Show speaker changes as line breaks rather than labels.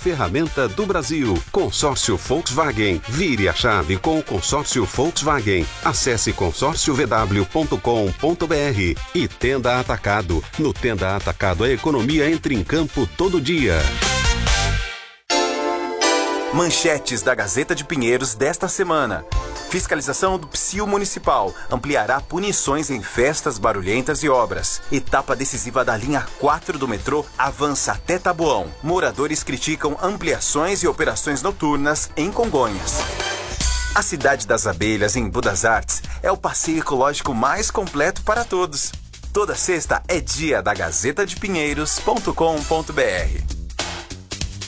ferramenta do Brasil. Consórcio Volkswagen. Vire a chave com o consórcio Volkswagen. Acesse consórciovw.com.br. E Tenda Atacado. No Tenda Atacado a economia entra em campo todo dia.
Manchetes da Gazeta de Pinheiros desta semana. Fiscalização do PSIL Municipal ampliará punições em festas barulhentas e obras. Etapa decisiva da linha 4 do metrô avança até Taboão. Moradores criticam ampliações e operações noturnas em Congonhas. A Cidade das Abelhas, em Budas Artes, é o passeio ecológico mais completo para todos. Toda sexta é dia da gazetadepinheiros.com.br.